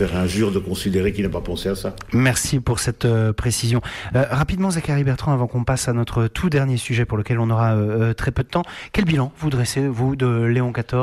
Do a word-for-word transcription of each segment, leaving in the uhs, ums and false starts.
C'est injure de considérer qu'il n'a pas pensé à ça. Merci pour cette euh, précision. Euh, rapidement, Zacharie Bertrand, avant qu'on passe à notre tout dernier sujet pour lequel on aura euh, très peu de temps, quel bilan vous dressez, vous, de Léon quatorze ?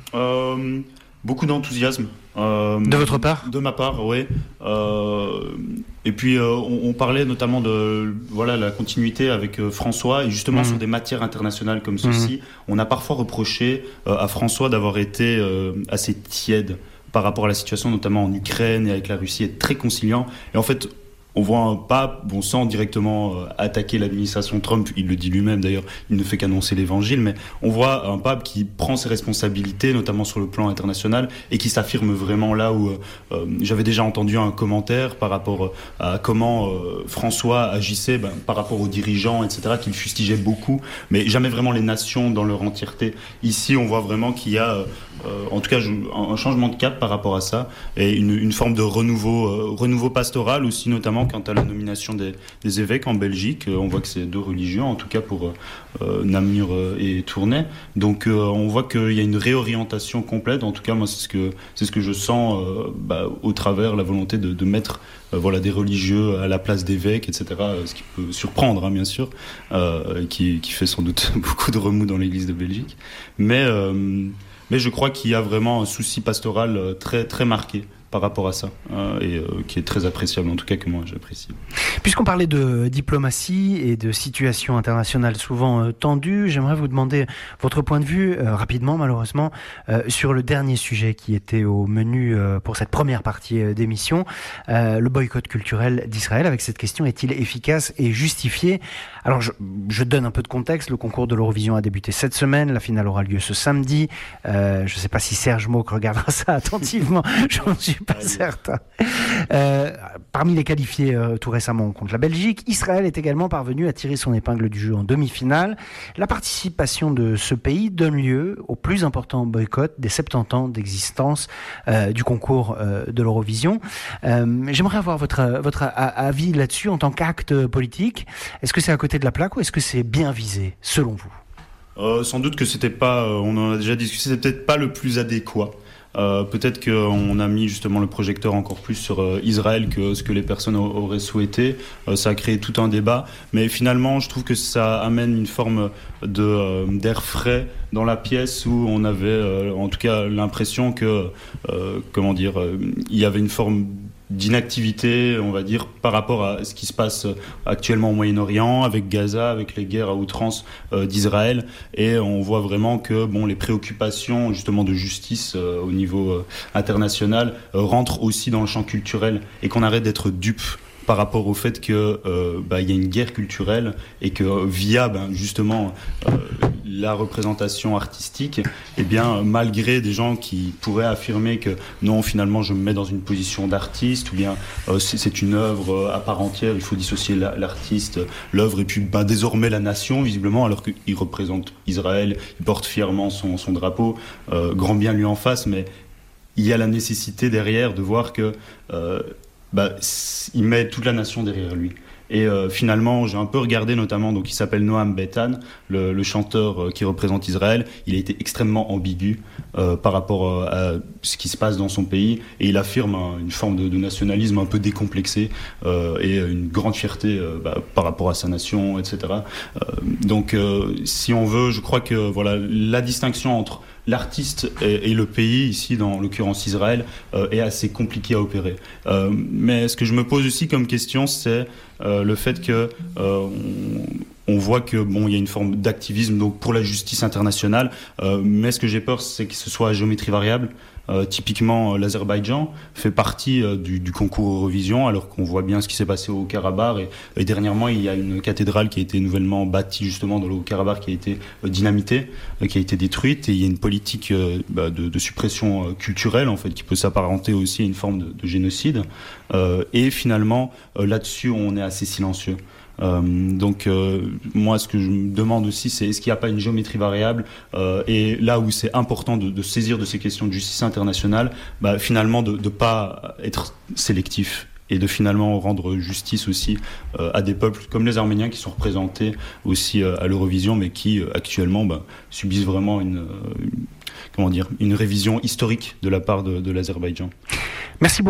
euh, Beaucoup d'enthousiasme. Euh, de votre part ? De ma part, oui. Euh, et puis, euh, on, on parlait notamment de voilà, la continuité avec euh, François, et justement mmh. sur des matières internationales comme ceci, mmh. on a parfois reproché euh, à François d'avoir été euh, assez tiède par rapport à la situation, notamment en Ukraine et avec la Russie, être très conciliant. Et en fait, on voit un pape, bon, sans directement euh, attaquer l'administration Trump, il le dit lui-même d'ailleurs, il ne fait qu'annoncer l'évangile, mais on voit un pape qui prend ses responsabilités, notamment sur le plan international, et qui s'affirme vraiment là où euh, j'avais déjà entendu un commentaire par rapport à comment euh, François agissait ben, par rapport aux dirigeants, et cetera, qu'il fustigeait beaucoup, mais jamais vraiment les nations dans leur entièreté. Ici, on voit vraiment qu'il y a, euh, en tout cas, un changement de cap par rapport à ça, et une, une forme de renouveau, euh, renouveau pastoral aussi, notamment quant à la nomination des, des évêques en Belgique. On voit que c'est deux religions, en tout cas pour euh, Namur et Tournai. Donc euh, on voit qu'il y a une réorientation complète. En tout cas, moi, c'est ce que, c'est ce que je sens euh, bah, au travers la volonté de, de mettre euh, voilà, des religieux à la place d'évêques, et cetera. Ce qui peut surprendre, hein, bien sûr, euh, qui, qui fait sans doute beaucoup de remous dans l'Église de Belgique. Mais, euh, mais je crois qu'il y a vraiment un souci pastoral très, très marqué par rapport à ça, euh, et euh, qui est très appréciable, en tout cas que moi j'apprécie. Puisqu'on parlait de diplomatie et de situation internationale souvent euh, tendue, j'aimerais vous demander votre point de vue, euh, rapidement malheureusement, euh, sur le dernier sujet qui était au menu euh, pour cette première partie euh, d'émission, euh, le boycott culturel d'Israël, avec cette question: est-il efficace et justifié ? Alors je, je donne un peu de contexte, le concours de l'Eurovision a débuté cette semaine, la finale aura lieu ce samedi, euh, je ne sais pas si Serge Mauck regardera ça attentivement, j'en suis pas certain. Euh, parmi les qualifiés euh, tout récemment contre la Belgique, Israël est également parvenu à tirer son épingle du jeu en demi-finale. La participation de ce pays donne lieu au plus important boycott des soixante-dix ans d'existence euh, du concours euh, de l'Eurovision. Euh, j'aimerais avoir votre, votre avis là-dessus en tant qu'acte politique. Est-ce que c'est à côté de la plaque ou est-ce que c'est bien visé, selon vous ? euh, Sans doute que c'était pas, euh, on en a déjà discuté, c'est peut-être pas le plus adéquat. Euh, peut-être qu'on a mis justement le projecteur encore plus sur euh, Israël que ce que les personnes a- auraient souhaité. Euh, ça a créé tout un débat, mais finalement je trouve que ça amène une forme de, euh, d'air frais dans la pièce, où on avait euh, en tout cas l'impression que euh, comment dire, euh, il y avait une forme d'inactivité, on va dire, par rapport à ce qui se passe actuellement au Moyen-Orient, avec Gaza, avec les guerres à outrance euh, d'Israël, et on voit vraiment que bon, les préoccupations justement de justice euh, au niveau euh, international euh, rentrent aussi dans le champ culturel, et qu'on arrête d'être dupe par rapport au fait que euh, bah, y a une guerre culturelle, et que euh, via ben, justement euh, la représentation artistique, eh bien malgré des gens qui pourraient affirmer que non, finalement je me mets dans une position d'artiste, ou bien euh, c'est, c'est une œuvre euh, à part entière, il faut dissocier la, l'artiste, l'œuvre, et puis ben, désormais la nation visiblement, alors qu'il représente Israël, il porte fièrement son, son drapeau, euh, grand bien lui en fasse, mais il y a la nécessité derrière de voir que euh, bah, il met toute la nation derrière lui. Et euh, finalement, j'ai un peu regardé notamment, donc il s'appelle Noam Betan, le, le chanteur euh, qui représente Israël. Il a été extrêmement ambigu euh, par rapport euh, à ce qui se passe dans son pays, et il affirme hein, une forme de, de nationalisme un peu décomplexé euh, et une grande fierté euh, bah, par rapport à sa nation, et cetera. Euh, donc, euh, si on veut, je crois que voilà, la distinction entre l'artiste et, et le pays, ici dans l'occurrence Israël, euh, est assez compliqué à opérer. Euh, mais ce que je me pose aussi comme question, c'est euh, le fait que euh, on, on voit que bon, il y a une forme d'activisme donc pour la justice internationale, euh, mais ce que j'ai peur, c'est que ce soit à géométrie variable. Euh, typiquement, l'Azerbaïdjan fait partie euh, du, du concours Eurovision, alors qu'on voit bien ce qui s'est passé au Haut-Karabakh. Et, et dernièrement, il y a une cathédrale qui a été nouvellement bâtie justement dans le Haut-Karabakh, qui a été euh, dynamitée, euh, qui a été détruite. Et il y a une politique euh, bah, de, de suppression euh, culturelle, en fait, qui peut s'apparenter aussi à une forme de, de génocide. Euh, et finalement, euh, là-dessus, on est assez silencieux. Euh, donc euh, moi ce que je me demande aussi, c'est est-ce qu'il n'y a pas une géométrie variable, euh, et là où c'est important de, de saisir de ces questions de justice internationale, bah, finalement de ne pas être sélectif et de finalement rendre justice aussi euh, à des peuples comme les Arméniens qui sont représentés aussi euh, à l'Eurovision, mais qui euh, actuellement bah, subissent vraiment une, une, comment dire, une révision historique de la part de, de l'Azerbaïdjan. Merci beaucoup.